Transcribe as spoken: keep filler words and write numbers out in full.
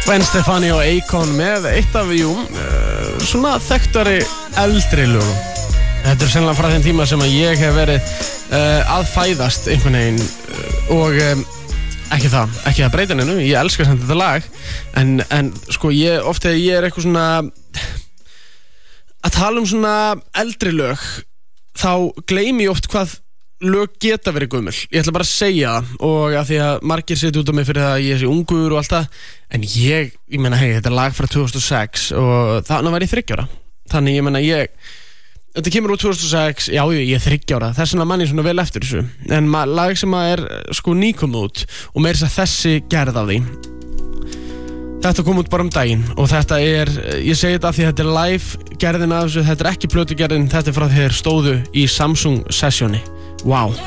Gwen Stefani og Akon með eitt af jú, uh, svona þekktari eldri lögum. Þetta er sennilega frá þeim tíma sem að ég hef verið uh, að fæðast einhvern veginn uh, og um, ekki það, ekki það breyta neinu, ég elska samt þetta lag en, en sko ég, oft þegar ég er eitthvað svona að tala um svona eldri lög þá gleymi ég oft hvað lög geta verið gömul. Ég ætla bara að segja það og að því að margir setja út á mig fyrir það að ég sé ungur og allt það en ég, ég meina hei, þetta er lag frá tvö þúsund og sex og þannig var ég þriggja ára þannig ég meina ég þetta kemur úr tvö þúsund og sex, já ég er þriggja ára þess vegna mann ég svona vel eftir þessu en lag sem að er sko nýkom út og meira þess að þessi gerð af því þetta kom út bara um daginn og þetta er, ég segi þetta af því að þetta er live gerðin af þessu, þetta er ekki plötugerðin, þetta er frá þegar stóðu í Samsung sessjóni. Wow.